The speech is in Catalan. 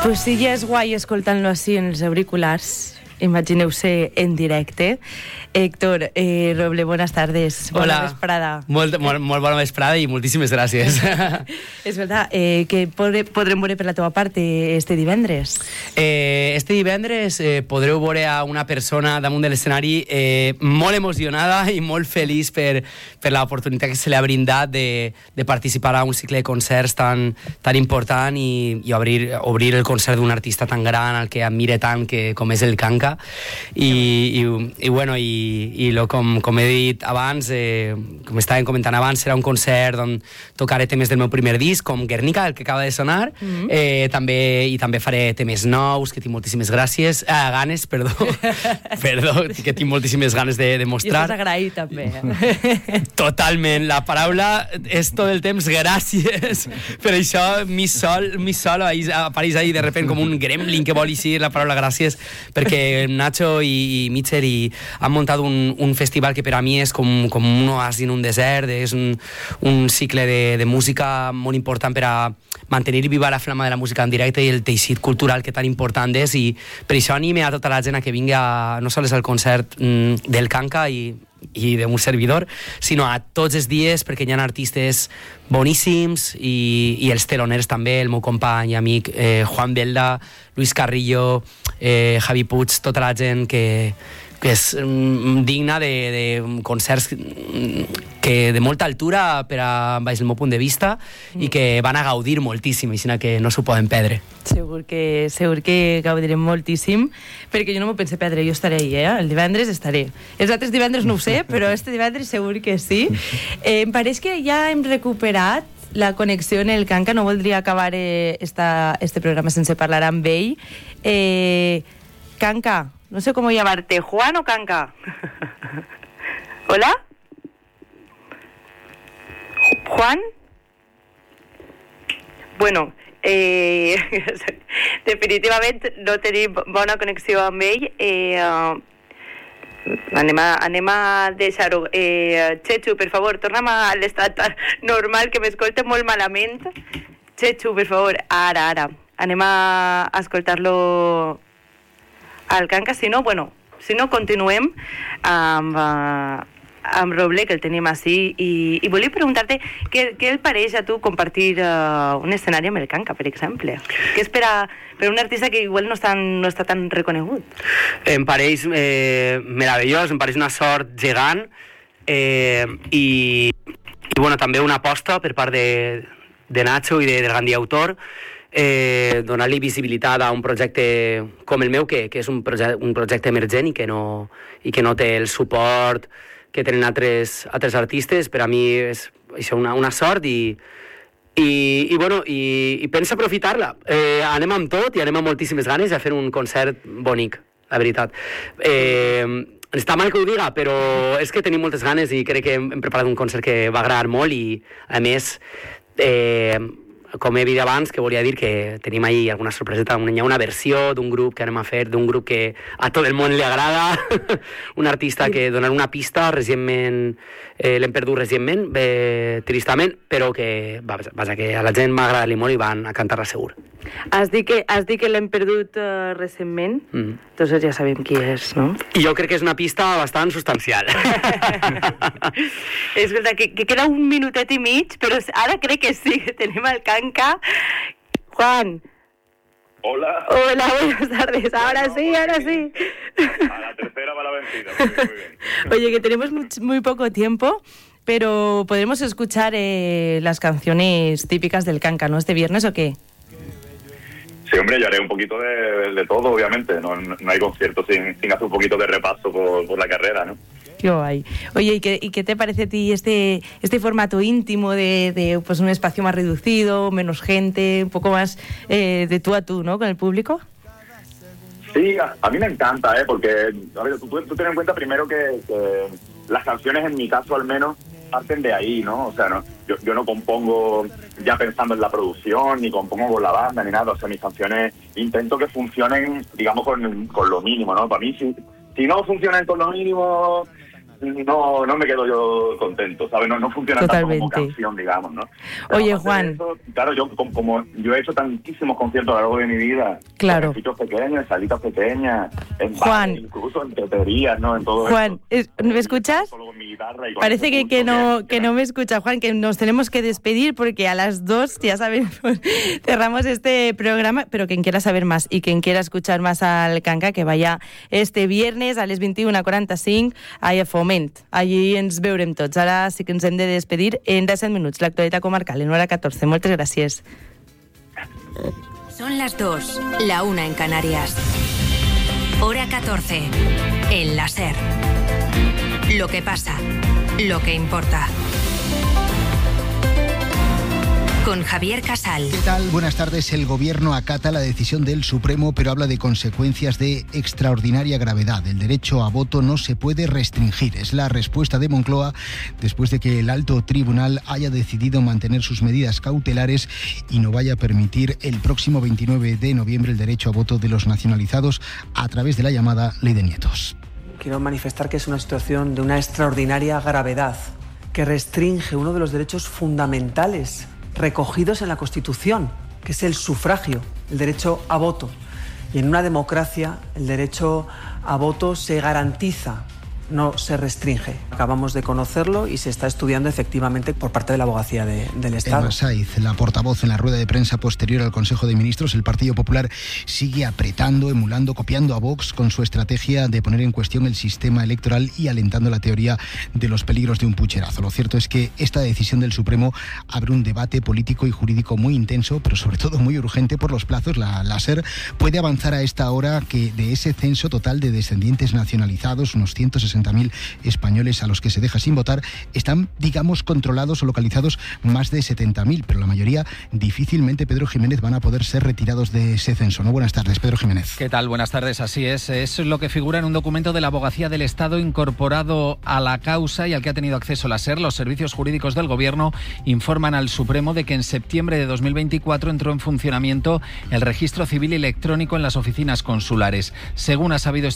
Pues sí, ja és guai escoltant-lo així en els auriculars. Imagineu-se en directe. Héctor Roble, buenas tardes. Hola. Bona vesprada. Molt bona vesprada i moltíssimes gràcies. És veritat, que podrem veure per la teva part este divendres. Este divendres podreu veure a una persona damunt de l'escenari molt emocionada i molt feliç per l'oportunitat que se li ha brindat de participar a un cicle de concerts tan important i obrir el concert d'un artista tan gran, al que admire tant, com és el Kanka. Com he dit abans, com estàvem comentant abans, serà un concert on tocaré temes del meu primer disc, com Guernica, el que acaba de sonar, també faré temes nous, que tinc moltíssimes ganes, que tinc moltíssimes ganes de mostrar. I estàs agraït, també. Totalment, la paraula és tot el temps gràcies. Per això, mi sol apareix ahí de repente com un gremlin que vol dir la paraula gràcies, perquè Nacho i Mitchell han muntat un festival que per a mi és com un oasi en un desert, és un cicle de música molt important per a mantenir viva la flama de la música en directe i el teixit cultural que tan important és, i per això anime a tota la gent a que vingui no sols al concert del Kanka i d'un servidor, sinó a tots els dies, perquè hi ha artistes boníssims i els teloners també, el meu company i amic Juan Belda, Luis Carrillo, Javi Puig, tota la gent que és digna de concerts que de molta altura baix el meu punt de vista i que van a gaudir moltíssim, així que no s'ho poden perdre. Segur que gaudirem moltíssim, perquè jo no m'ho pense perdre, jo estaré ahí, el divendres estaré. Els altres divendres no ho sé, però este divendres segur que sí. Em pareix que ja hem recuperat la connexió en el Kanka, no voldria acabar este programa sense parlar amb ell. Kanka, no sé cómo llamarte, ¿Juan o Kanka? ¿Hola? ¿Juan? Bueno, definitivament no tenim bona connexió amb ell. Anem a deixar-ho. Chechu, per favor, torna'm a l'estat normal, que m'escolta molt malament. Chechu, per favor, ara. Anem a escoltar-lo al Kanka, si no, continuem amb Roble, que el tenim així, i volia preguntar-te què et pareix a tu compartir un escenari amb el Kanka, per exemple? Què és per un artista que igual no està tan reconegut? Em pareix meravellós, em pareix una sort gegant i també una aposta per part de Nacho i del Gandhi Autor, donar-li visibilitat a un projecte com el meu, que és un projecte emergent i que no té el suport que tenen altres artistes. Per a mi és això una sort i pensa aprofitar-la. Anem amb tot i anem amb moltíssimes ganes a fer un concert bonic, la veritat. Està mal que ho diga, però és que tenim moltes ganes i crec que hem preparat un concert que va agradar molt i, a més, com he dit abans, que volia dir que tenim ahí alguna sorpreseta, hi ha una versió d'un grup que anem a fer, d'un grup que a tot el món li agrada, un artista que donarà una pista recentment, l'hem perdut recentment, tristament, però que, vaja, que a la gent va agradar-li molt i van a cantar-la segur. Has dit que l'hem perdut recentment? Doncs ja sabem qui és, no? I jo crec que és una pista bastant substancial. És veritat que queda un minutet i mig, però ara crec que sí, que tenim el Kanka. Juan. Hola. Hola, buenas tardes. Ahora sí. A la tercera va la vencida. Muy bien. Oye, que tenemos muy poco tiempo, pero podremos escuchar las canciones típicas del Kanka, ¿no? ¿Este viernes o qué? Sí, hombre, yo haré un poquito de todo, obviamente. No hay concierto sin hacer un poquito de repaso por la carrera, ¿no? Qué guay. Oye, ¿y qué te parece a ti este formato íntimo de pues un espacio más reducido, menos gente, un poco más de tú a tú, ¿no? Con el público. Sí, a mí me encanta, porque a ver, tú ten en cuenta primero que las canciones, en mi caso al menos, parten de ahí, ¿no? O sea, yo no compongo ya pensando en la producción, ni compongo con la banda, ni nada. O sea, mis canciones intento que funcionen, digamos, con lo mínimo, ¿no? Para mí, si no funcionan con lo mínimo, no me quedo yo contento, ¿sabes? No funciona tanto como canción, digamos, ¿no? Pero oye, Juan... Eso, claro, yo como yo he hecho tantísimos conciertos a lo largo de mi vida, claro, en sitios pequeños, en salitas pequeñas, en Juan, bares, incluso en teterías, ¿no? En todo Juan, esto. ¿me escuchas? Parece que no me escucha, Juan, que nos tenemos que despedir porque a las 2, ya saben, cerramos este programa, pero quien quiera saber más y quien quiera escuchar más al Kanka, que vaya este viernes a les 21:45 a Foment. Allí ens veurem tots. Ara sí que ens hem de despedir en 17 minuts. L'actualitat comarcal en hora 14. Moltes gràcies. Son las 2, la 1 en Canarias. Hora 14, en la SER. Lo que pasa, lo que importa. Con Javier Casal. ¿Qué tal? Buenas tardes. El Gobierno acata la decisión del Supremo, pero habla de consecuencias de extraordinaria gravedad. El derecho a voto no se puede restringir. Es la respuesta de Moncloa después de que el alto tribunal haya decidido mantener sus medidas cautelares y no vaya a permitir el próximo 29 de noviembre el derecho a voto de los nacionalizados a través de la llamada Ley de Nietos. Quiero manifestar que es una situación de una extraordinaria gravedad que restringe uno de los derechos fundamentales recogidos en la Constitución, que es el sufragio, el derecho a voto. Y en una democracia el derecho a voto se garantiza, no se restringe. Acabamos de conocerlo y se está estudiando efectivamente por parte de la Abogacía del Estado. Emma Saiz, la portavoz en la rueda de prensa posterior al Consejo de Ministros, el Partido Popular sigue apretando, emulando, copiando a Vox con su estrategia de poner en cuestión el sistema electoral y alentando la teoría de los peligros de un pucherazo. Lo cierto es que esta decisión del Supremo abre un debate político y jurídico muy intenso, pero sobre todo muy urgente por los plazos. La SER puede avanzar a esta hora que de ese censo total de descendientes nacionalizados, unos 160.000 españoles a los que se deja sin votar, están, digamos, controlados o localizados más de 70.000, pero la mayoría difícilmente, Pedro Jiménez, van a poder ser retirados de ese censo. ¿No? Buenas tardes, Pedro Jiménez. ¿Qué tal? Buenas tardes, así es. Es lo que figura en un documento de la Abogacía del Estado incorporado a la causa y al que ha tenido acceso la SER. Los servicios jurídicos del Gobierno informan al Supremo de que en septiembre de 2024 entró en funcionamiento el registro civil electrónico en las oficinas consulares. Según ha sabido